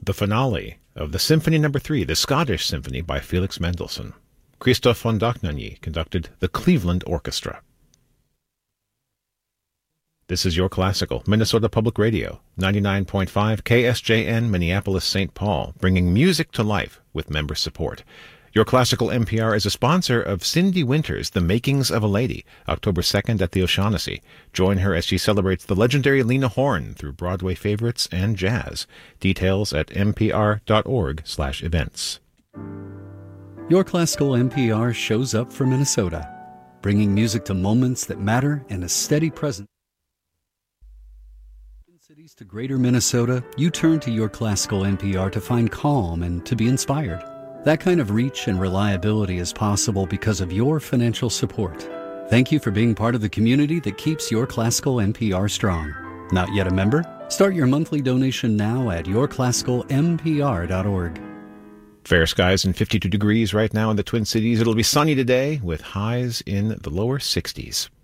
The finale of the Symphony No. 3, the Scottish Symphony by Felix Mendelssohn. Christophe von Dohnanyi conducted the Cleveland Orchestra. This is Your Classical, Minnesota Public Radio, 99.5 KSJN, Minneapolis, St. Paul, bringing music to life with member support. Your Classical NPR is a sponsor of Cindy Winters' The Makings of a Lady, October 2nd at the O'Shaughnessy. Join her as she celebrates the legendary Lena Horne through Broadway favorites and jazz. Details at npr.org/events. Your Classical NPR shows up for Minnesota, bringing music to moments that matter and a steady presence. In cities to greater Minnesota, you turn to Your Classical NPR to find calm and to be inspired. That kind of reach and reliability is possible because of your financial support. Thank you for being part of the community that keeps Your Classical NPR strong. Not yet a member? Start your monthly donation now at yourclassicalnpr.org. Fair skies and 52 degrees right now in the Twin Cities. It'll be sunny today with highs in the lower 60s.